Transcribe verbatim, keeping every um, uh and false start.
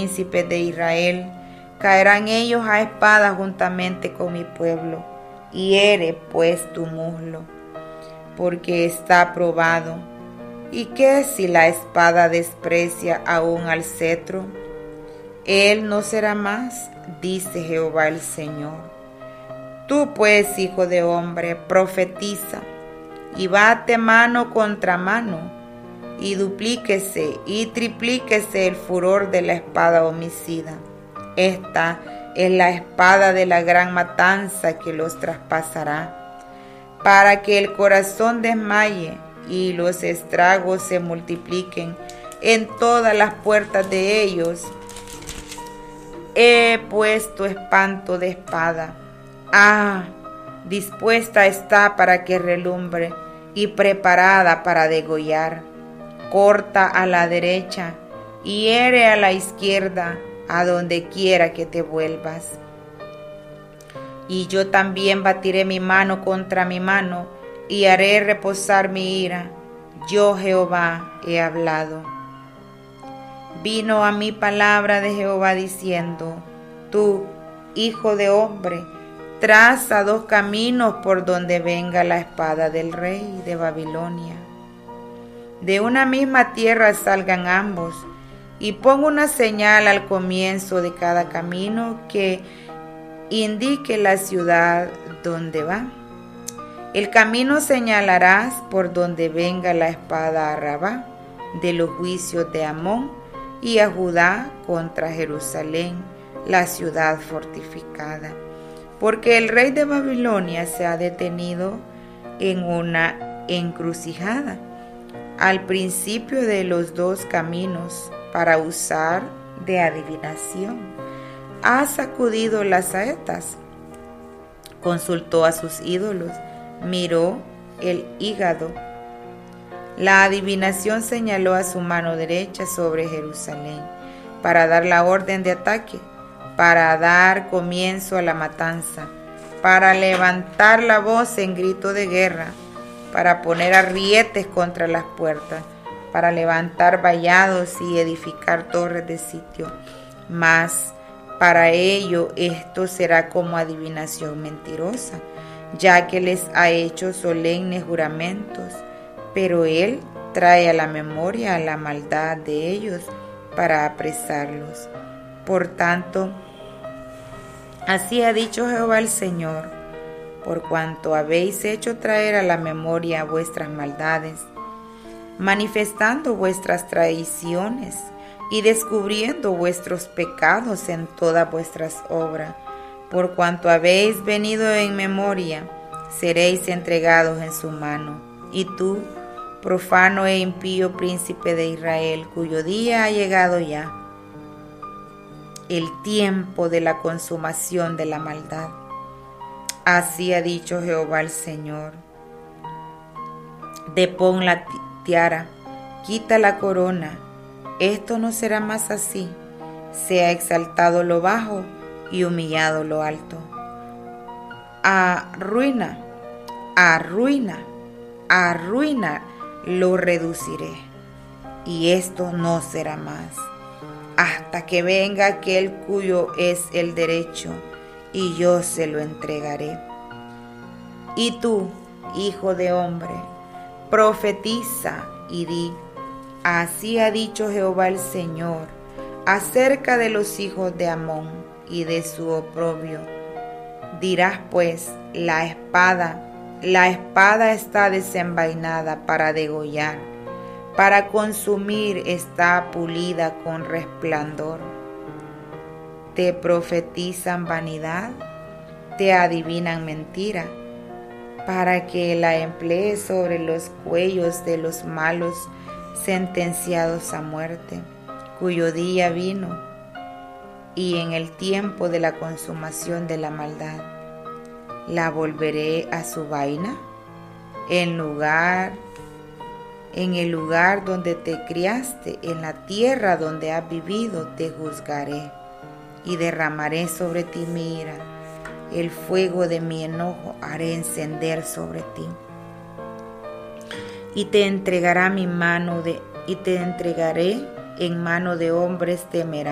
príncipes de Israel. Caerán ellos a espada juntamente con mi pueblo. Hiere pues tu muslo, porque está probado. ¿Y qué si la espada desprecia aún al cetro? Él no será más, dice Jehová el Señor. Tú pues, hijo de hombre, profetiza, y bate mano contra mano, y duplíquese y triplíquese el furor de la espada homicida. Esta es la espada de la gran matanza que los traspasará, para que el corazón desmaye y los estragos se multipliquen en todas las puertas de ellos. He puesto espanto de espada. Ah, dispuesta está para que relumbre y preparada para degollar. Corta a la derecha y hiere a la izquierda, a donde quiera que te vuelvas. Y yo también batiré mi mano contra mi mano y haré reposar mi ira. Yo, Jehová, he hablado. Vino a mí palabra de Jehová diciendo: Tú, hijo de hombre, traza dos caminos por donde venga la espada del rey de Babilonia. De una misma tierra salgan ambos, y pon una señal al comienzo de cada camino que indique la ciudad donde va. El camino señalarás por donde venga la espada a Rabá, de los juicios de Amón, y a Judá contra Jerusalén, la ciudad fortificada. Porque el rey de Babilonia se ha detenido en una encrucijada, al principio de los dos caminos, para usar de adivinación. Ha sacudido las saetas, consultó a sus ídolos, miró el hígado. La adivinación señaló a su mano derecha sobre Jerusalén para dar la orden de ataque, para dar comienzo a la matanza, para levantar la voz en grito de guerra, para poner arrietes contra las puertas, para levantar vallados y edificar torres de sitio. Mas para ello esto será como adivinación mentirosa, ya que les ha hecho solemnes juramentos, pero él trae a la memoria la maldad de ellos para apresarlos. Por tanto, así ha dicho Jehová el Señor: por cuanto habéis hecho traer a la memoria vuestras maldades, manifestando vuestras traiciones y descubriendo vuestros pecados en todas vuestras obras, por cuanto habéis venido en memoria, seréis entregados en su mano. Y tú, profano e impío príncipe de Israel, cuyo día ha llegado ya, el tiempo de la consumación de la maldad. Así ha dicho Jehová el Señor: depón la tiara, quita la corona. Esto no será más así. Sea exaltado lo bajo y humillado lo alto. Arruina, arruina, arruina lo reduciré, y esto no será más, hasta que venga aquel cuyo es el derecho, y yo se lo entregaré. Y tú, hijo de hombre, profetiza y di: así ha dicho Jehová el Señor acerca de los hijos de Amón y de su oprobio. Dirás pues: la espada, la espada está desenvainada para degollar, para consumir está pulida con resplandor. Te profetizan vanidad, te adivinan mentira, para que la emplees sobre los cuellos de los malos sentenciados a muerte, cuyo día vino, y en el tiempo de la consumación de la maldad. La volveré a su vaina, en lugar, en el lugar donde te criaste, en la tierra donde has vivido, te juzgaré, y derramaré sobre ti mi ira. El fuego de mi enojo haré encender sobre ti. Y te entregará mi mano de, y te entregaré en mano de hombres temerarios.